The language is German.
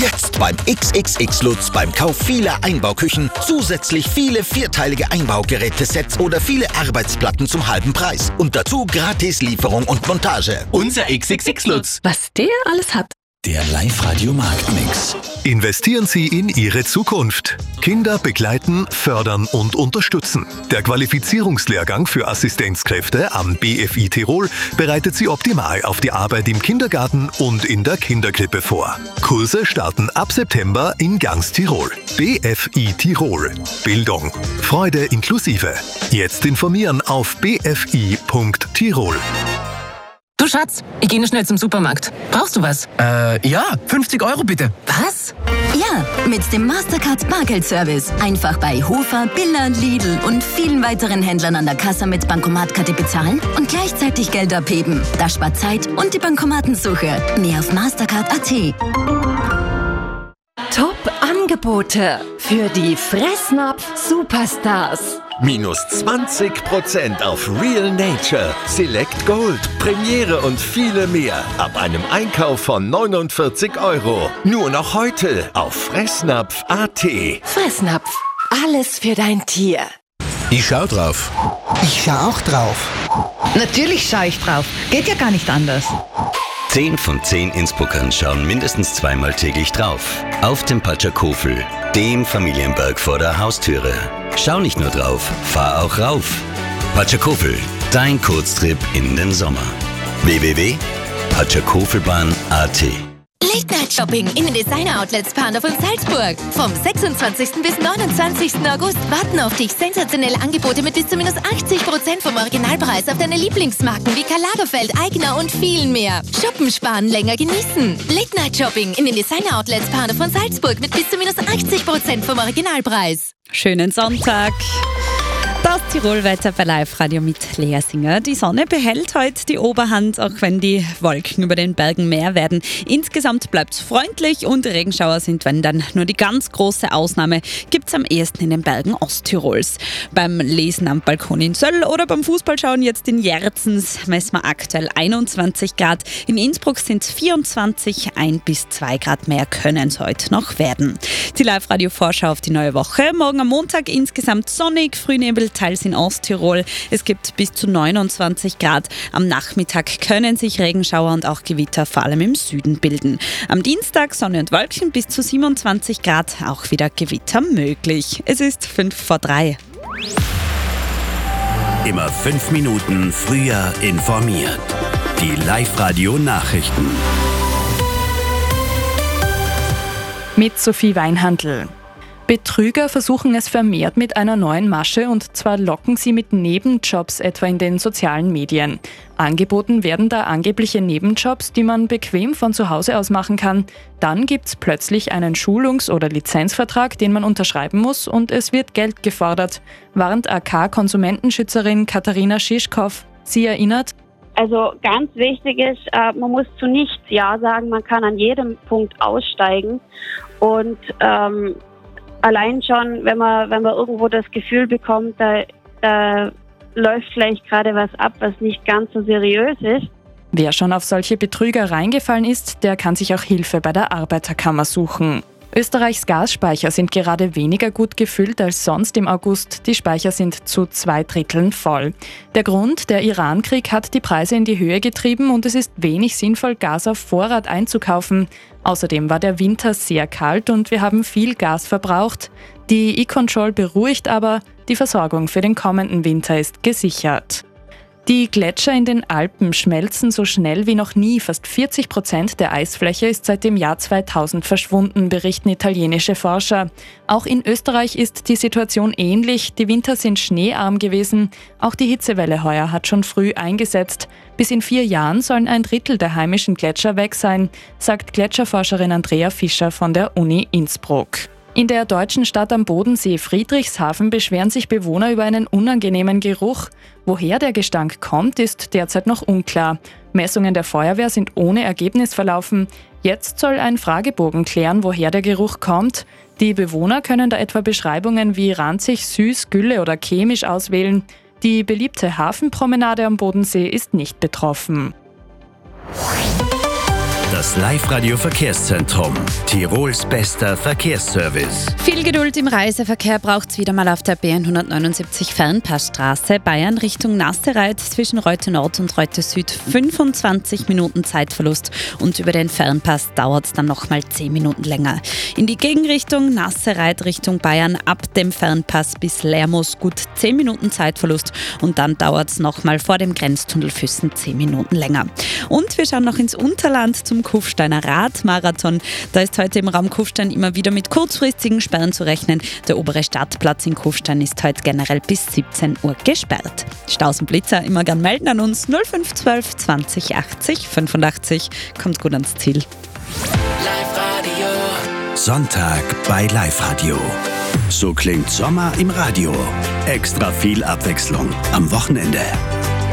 Jetzt beim XXX Lutz beim Kauf vieler Einbauküchen zusätzlich viele vierteilige Einbaugerätesets oder viele Arbeitsplatten zum halben Preis. Und dazu gratis Lieferung und Montage. Unser XXX Lutz. Was der alles hat. Der Live-Radio Marktmix. Investieren Sie in Ihre Zukunft. Kinder begleiten, fördern und unterstützen. Der Qualifizierungslehrgang für Assistenzkräfte am BFI Tirol bereitet Sie optimal auf die Arbeit im Kindergarten und in der Kinderkrippe vor. Kurse starten ab September in ganz Tirol. BFI Tirol. Bildung. Freude inklusive. Jetzt informieren auf bfi.tirol. Du Schatz, ich gehe noch schnell zum Supermarkt. Brauchst du was? Ja, 50 € bitte. Was? Ja, mit dem Mastercard Bargeldservice. Einfach bei Hofer, Billa, Lidl und vielen weiteren Händlern an der Kasse mit Bankomatkarte bezahlen und gleichzeitig Geld abheben. Das spart Zeit und die Bankomatensuche. Mehr auf Mastercard.at. Top-Angebote für die Fressnapf-Superstars. Minus 20% auf Real Nature, Select Gold, Premiere und viele mehr. Ab einem Einkauf von 49 €. Nur noch heute auf Fressnapf.at. Fressnapf, alles für dein Tier. Ich schau drauf. Ich schau auch drauf. Natürlich schaue ich drauf. Geht ja gar nicht anders. 10 von 10 Innsbruckern schauen mindestens zweimal täglich drauf. Auf dem Patschakofel, dem Familienberg vor der Haustüre. Schau nicht nur drauf, fahr auch rauf. Patschakofel, dein Kurztrip in den Sommer. www.patschakofelbahn.at. Late Night Shopping in den Designer-Outlets Pandorf und Salzburg. Vom 26. bis 29. August warten auf dich sensationelle Angebote mit bis zu minus 80% vom Originalpreis auf deine Lieblingsmarken wie Karl Lagerfeld, Aigner und vielen mehr. Shoppen, sparen, länger genießen. Late Night Shopping in den Designer-Outlets Pandorf und Salzburg mit bis zu minus 80% vom Originalpreis. Schönen Sonntag. Das Tirolwetter bei Live-Radio mit Lea Singer. Die Sonne behält heute die Oberhand, auch wenn die Wolken über den Bergen mehr werden. Insgesamt bleibt es freundlich und Regenschauer sind, wenn dann nur die ganz große Ausnahme gibt es am ehesten in den Bergen Osttirols. Beim Lesen am Balkon in Söll oder beim Fußballschauen jetzt in Jerzens messen wir aktuell 21 Grad. In Innsbruck sind es 24, 1 bis 2 Grad mehr können es heute noch werden. Die Live-Radio-Vorschau auf die neue Woche. Morgen am Montag insgesamt sonnig, Frühnebel teils in Osttirol. Es gibt bis zu 29 Grad. Am Nachmittag können sich Regenschauer und auch Gewitter vor allem im Süden bilden. Am Dienstag Sonne und Wolken bis zu 27 Grad, auch wieder Gewitter möglich. Es ist 5 vor 3. Immer 5 Minuten früher informiert. Die Live-Radio-Nachrichten. Mit Sophie Weinhandl. Betrüger versuchen es vermehrt mit einer neuen Masche und zwar locken sie mit Nebenjobs etwa in den sozialen Medien. Angeboten werden da angebliche Nebenjobs, die man bequem von zu Hause aus machen kann. Dann gibt's plötzlich einen Schulungs- oder Lizenzvertrag, den man unterschreiben muss und es wird Geld gefordert. Warnt AK-Konsumentenschützerin Katharina Schischkow. Sie erinnert: Also ganz wichtig ist, man muss zu nichts Ja sagen, man kann an jedem Punkt aussteigen und allein schon, wenn man irgendwo das Gefühl bekommt, da läuft vielleicht gerade was ab, was nicht ganz so seriös ist. Wer schon auf solche Betrüger reingefallen ist, der kann sich auch Hilfe bei der Arbeiterkammer suchen. Österreichs Gasspeicher sind gerade weniger gut gefüllt als sonst im August. Die Speicher sind zu 2/3 voll. Der Grund: der Iran-Krieg hat die Preise in die Höhe getrieben und es ist wenig sinnvoll, Gas auf Vorrat einzukaufen. Außerdem war der Winter sehr kalt und wir haben viel Gas verbraucht. Die E-Control beruhigt aber, die Versorgung für den kommenden Winter ist gesichert. Die Gletscher in den Alpen schmelzen so schnell wie noch nie. Fast 40% der Eisfläche ist seit dem Jahr 2000 verschwunden, berichten italienische Forscher. Auch in Österreich ist die Situation ähnlich. Die Winter sind schneearm gewesen. Auch die Hitzewelle heuer hat schon früh eingesetzt. Bis in 4 Jahren sollen 1/3 der heimischen Gletscher weg sein, sagt Gletscherforscherin Andrea Fischer von der Uni Innsbruck. In der deutschen Stadt am Bodensee Friedrichshafen beschweren sich Bewohner über einen unangenehmen Geruch. Woher der Gestank kommt, ist derzeit noch unklar. Messungen der Feuerwehr sind ohne Ergebnis verlaufen. Jetzt soll ein Fragebogen klären, woher der Geruch kommt. Die Bewohner können da etwa Beschreibungen wie ranzig, süß, Gülle oder chemisch auswählen. Die beliebte Hafenpromenade am Bodensee ist nicht betroffen. Das Live-Radio Verkehrszentrum. Tirols bester Verkehrsservice. Viel Geduld im Reiseverkehr braucht es wieder mal auf der B179 Fernpassstraße Bayern Richtung Nassereit zwischen Reute Nord und Reute Süd. 25 Minuten Zeitverlust und über den Fernpass dauert es dann nochmal 10 Minuten länger. In die Gegenrichtung Nassereit Richtung Bayern ab dem Fernpass bis Lermoos gut 10 Minuten Zeitverlust und dann dauert es nochmal vor dem Grenztunnel Füssen 10 Minuten länger. Und wir schauen noch ins Unterland zum Kufsteiner Radmarathon. Da ist heute im Raum Kufstein immer wieder mit kurzfristigen Sperren zu rechnen. Der obere Startplatz in Kufstein ist heute generell bis 17 Uhr gesperrt. Staus und Blitzer immer gern melden an uns 0512 20 80 85. Kommt gut ans Ziel. Live-Radio. Sonntag bei Live-Radio. So klingt Sommer im Radio. Extra viel Abwechslung am Wochenende.